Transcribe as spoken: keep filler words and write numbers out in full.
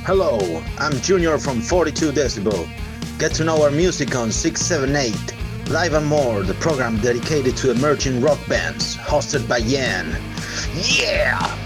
Hello, I'm Junior from forty-two Decibel. Get to know our music on six seven eight. Live and More, the program dedicated to emerging rock bands, hosted by Yan. Yeah!